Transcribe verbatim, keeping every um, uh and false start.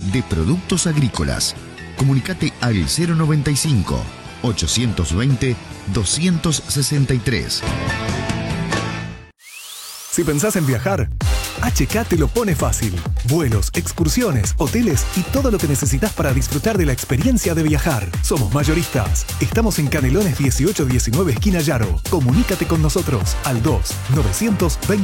de productos agrícolas. Comunicate al cero noventa y cinco, ochocientos veinte, doscientos sesenta y tres. Si pensás en viajar, H K te lo pone fácil. Vuelos, excursiones, hoteles y todo lo que necesitas para disfrutar de la experiencia de viajar. Somos mayoristas. Estamos en Canelones dieciocho diecinueve, esquina Yaro. Comunícate con nosotros al dos novecientos veinte